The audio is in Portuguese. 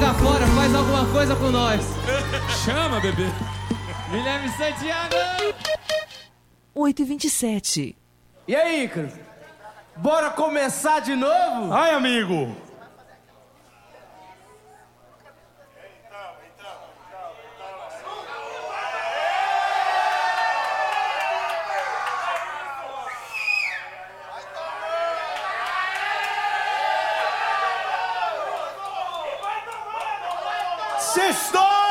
joga fora, faz alguma coisa com nós. Chama, bebê. Guilherme Santiago. 8h27. E aí, Ícaro? Bora começar de novo? Ai, amigo. Sextou!